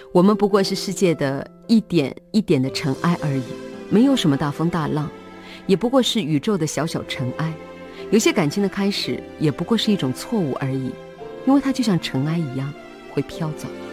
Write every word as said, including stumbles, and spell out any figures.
我们不过是世界的一点一点的尘埃而已，没有什么大风大浪，也不过是宇宙的小小尘埃。有些感情的开始也不过是一种错误而已，因为它就像尘埃一样会飘走。